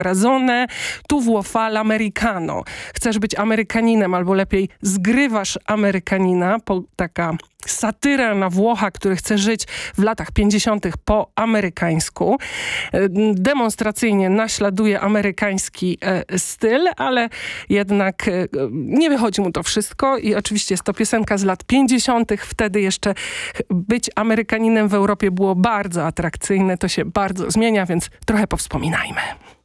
Razone, tu vuoi fare l'americano. Chcesz być Amerykaninem, albo lepiej zgrywasz Amerykanina, taka satyra na Włocha, który chce żyć w latach 50. po amerykańsku. Demonstracyjnie naśladuje amerykański styl, ale jednak nie wychodzi mu to wszystko i oczywiście jest to piosenka z lat 50. Wtedy jeszcze być Amerykaninem w Europie było bardzo atrakcyjne. To się bardzo zmienia, więc trochę powspominajmy.